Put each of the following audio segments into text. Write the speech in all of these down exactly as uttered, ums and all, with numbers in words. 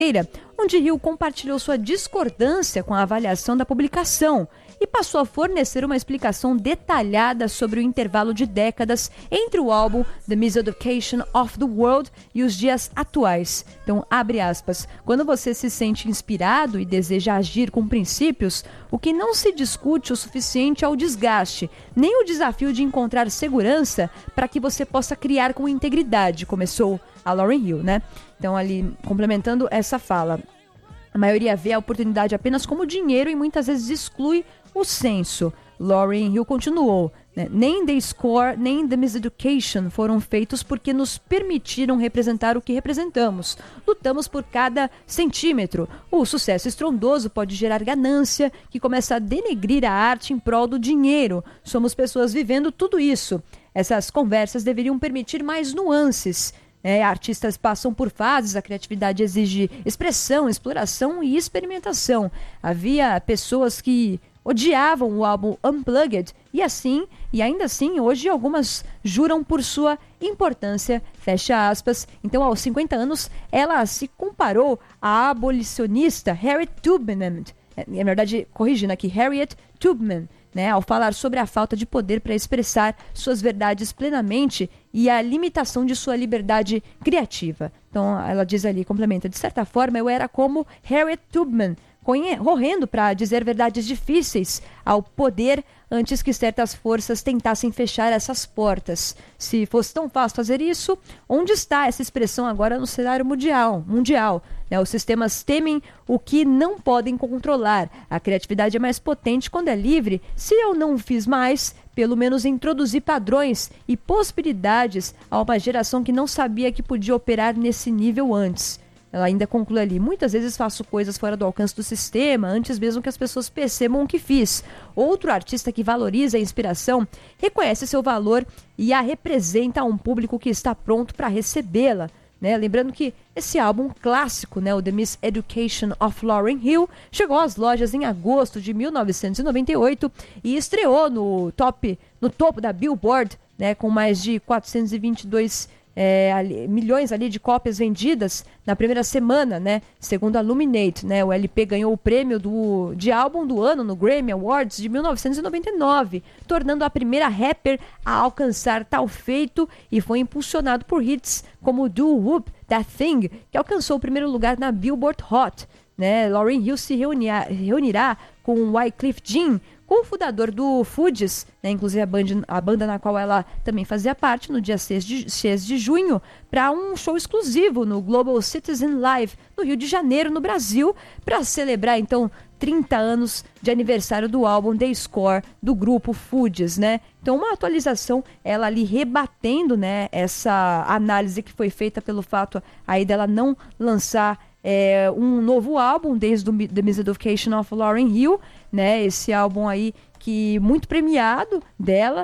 onde Hill compartilhou sua discordância com a avaliação da publicação e passou a fornecer uma explicação detalhada sobre o intervalo de décadas entre o álbum The Miseducation of the World e os dias atuais. Então, abre aspas, quando você se sente inspirado e deseja agir com princípios, o que não se discute o suficiente é o desgaste, nem o desafio de encontrar segurança para que você possa criar com integridade, começou a Lauryn Hill, né? Então, ali, complementando essa fala, a maioria vê a oportunidade apenas como dinheiro e muitas vezes exclui o senso. Lauryn Hill continuou, né? Nem The Score, nem The Miseducation foram feitos porque nos permitiram representar o que representamos. Lutamos por cada centímetro. O sucesso estrondoso pode gerar ganância, que começa a denegrir a arte em prol do dinheiro. Somos pessoas vivendo tudo isso. Essas conversas deveriam permitir mais nuances. É, artistas passam por fases, a criatividade exige expressão, exploração e experimentação. Havia pessoas que odiavam o álbum Unplugged e assim, e ainda assim, hoje algumas juram por sua importância, fecha aspas. Então, aos cinquenta anos, ela se comparou à abolicionista Harriet Tubman, na verdade, corrigindo aqui, Harriet Tubman, né, ao falar sobre a falta de poder para expressar suas verdades plenamente e a limitação de sua liberdade criativa. Então, ela diz ali, complementa, de certa forma, eu era como Harriet Tubman, correndo para dizer verdades difíceis ao poder antes que certas forças tentassem fechar essas portas. Se fosse tão fácil fazer isso, onde está essa expressão agora no cenário mundial? mundial né? Os sistemas temem o que não podem controlar. A criatividade é mais potente quando é livre. Se eu não fiz mais, pelo menos introduzir padrões e possibilidades a uma geração que não sabia que podia operar nesse nível antes. Ela ainda conclui ali, muitas vezes faço coisas fora do alcance do sistema, antes mesmo que as pessoas percebam o que fiz. Outro artista que valoriza a inspiração, reconhece seu valor e a representa a um público que está pronto para recebê-la. Né? Lembrando que esse álbum clássico, né, o The Miseducation of Lauryn Hill, chegou às lojas em agosto de mil novecentos e noventa e oito e estreou no, top, no topo da Billboard, né, com mais de quatrocentos e vinte e dois É, ali, milhões ali de cópias vendidas na primeira semana, né? Segundo a Luminate, né? O L P ganhou o prêmio do, de álbum do ano no Grammy Awards de mil novecentos e noventa e nove, tornando a primeira rapper a alcançar tal feito e foi impulsionado por hits como Do Whoop That Thing, que alcançou o primeiro lugar na Billboard Hot, né? Lauryn Hill se reunirá, reunirá com Wyclef Jean, co-fundador do Fugees, né, inclusive a banda, a banda na qual ela também fazia parte, no dia seis de junho, para um show exclusivo no Global Citizen Live, no Rio de Janeiro, no Brasil, para celebrar, então, trinta anos de aniversário do álbum The Score, do grupo Fugees, né? Então, uma atualização, ela ali rebatendo, né, essa análise que foi feita pelo fato aí dela não lançar É, um novo álbum desde o The Miseducation of Lauryn Hill, né? Esse álbum aí que muito premiado dela,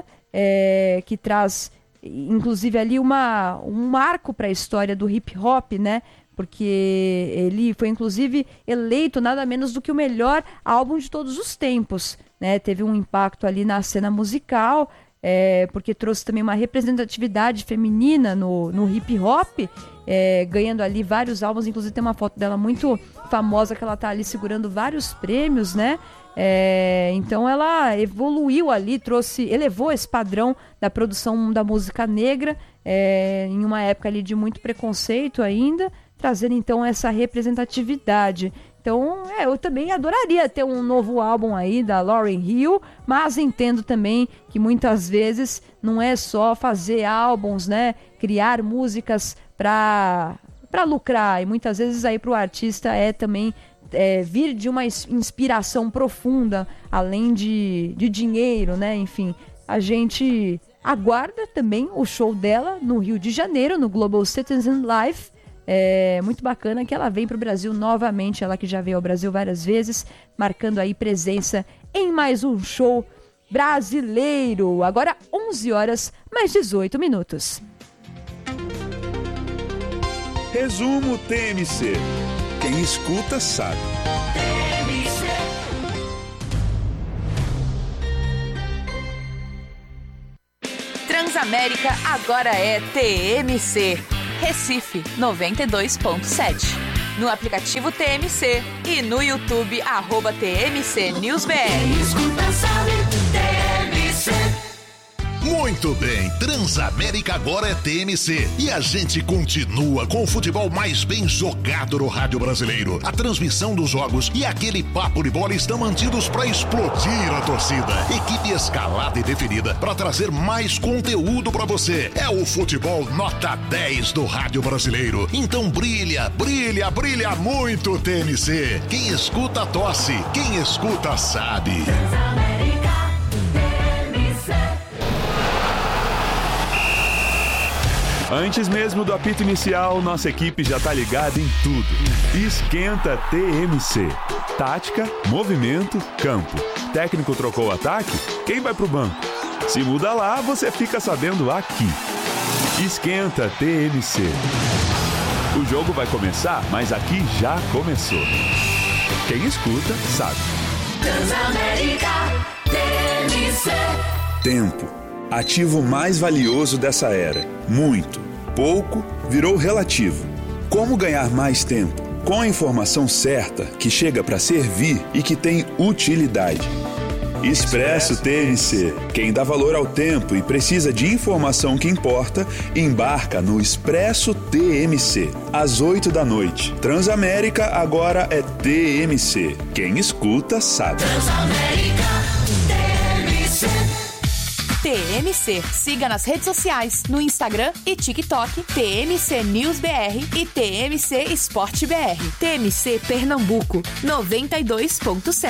é, que traz inclusive ali uma, um marco para a história do hip hop, né? Porque ele foi inclusive eleito nada menos do que o melhor álbum de todos os tempos, né? Teve um impacto ali na cena musical, é, porque trouxe também uma representatividade feminina no, no hip hop, é, ganhando ali vários álbuns, inclusive tem uma foto dela muito famosa que ela tá ali segurando vários prêmios, né? É, então ela evoluiu ali, trouxe, elevou esse padrão da produção da música negra, é, em uma época ali de muito preconceito ainda, trazendo então essa representatividade. Então, é, eu também adoraria ter um novo álbum aí da Lauryn Hill, mas entendo também que muitas vezes não é só fazer álbuns, né? Criar músicas para para lucrar, e muitas vezes aí para o artista é também é, vir de uma inspiração profunda, além de, de dinheiro, né? Enfim, a gente aguarda também o show dela no Rio de Janeiro, no Global Citizen Live. É muito bacana que ela vem para o Brasil novamente, ela que já veio ao Brasil várias vezes, marcando aí presença em mais um show brasileiro. Agora onze horas mais dezoito minutos. Resumo T M C. Quem escuta sabe. Transamérica agora é T M C. Recife noventa e dois ponto sete. no aplicativo T M C e no YouTube, arroba T M C News B R. Escuta, sabe, T M C. Muito bem, Transamérica agora é T M C e a gente continua com o futebol mais bem jogado no rádio brasileiro. A transmissão dos jogos e aquele papo de bola estão mantidos para explodir a torcida. Equipe escalada e definida para trazer mais conteúdo para você. É o futebol nota dez do rádio brasileiro. Então brilha, brilha, brilha muito T M C. Quem escuta tosse, quem escuta sabe. Transamérica, T M C. Antes mesmo do apito inicial, nossa equipe já tá ligada em tudo. Esquenta T M C. Tática, movimento, campo. Técnico trocou o ataque? Quem vai pro banco? Se muda lá, você fica sabendo aqui. Esquenta T M C. O jogo vai começar, mas aqui já começou. Quem escuta, sabe. Transamérica, T M C. Tempo. Ativo mais valioso dessa era. Muito, pouco, virou relativo. Como ganhar mais tempo? Com a informação certa, que chega para servir e que tem utilidade. Expresso T M C. Quem dá valor ao tempo e precisa de informação que importa, embarca no Expresso T M C. Às oito da noite. Transamérica agora é T M C. Quem escuta, sabe. Transamérica, T M C. T M C. Siga nas redes sociais, no Instagram e TikTok, T M C News B R e T M C Esporte B R. T M C Pernambuco, noventa e dois ponto sete.